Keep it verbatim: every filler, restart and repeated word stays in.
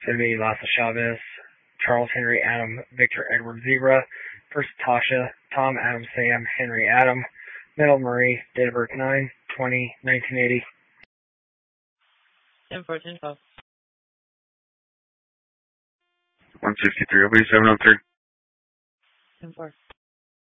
Timmy Lassa Chavez, Charles Henry Adam Victor Edward Zebra, First Tasha Tom Adam Sam Henry Adam, Metal Murray, date of birth nine twenty nineteen eighty. ten four, ten twelve. one sixty-three, oh seven oh three. ten four.